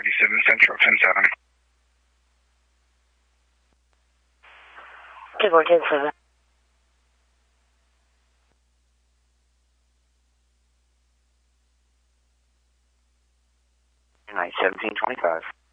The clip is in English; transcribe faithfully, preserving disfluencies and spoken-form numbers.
thirty-seven Central, ten seven. Good morning, ten seven. Night seventeen twenty-five.